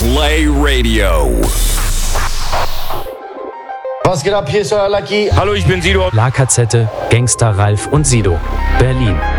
Play Radio. Was geht ab? Hier ist euer Lucky. Hallo, ich bin Sido. La Katzette, Gangster Ralf und Sido. Berlin.